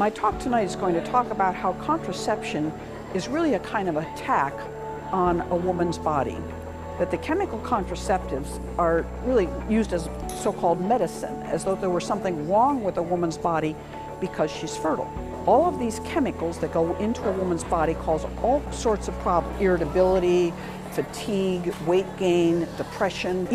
My talk tonight is going to talk about how contraception is really a kind of attack on a woman's body. That the chemical contraceptives are really used as so-called medicine, as though there were something wrong with a woman's body because she's fertile. All of these chemicals that go into a woman's body cause all sorts of problems: irritability, fatigue, weight gain, depression.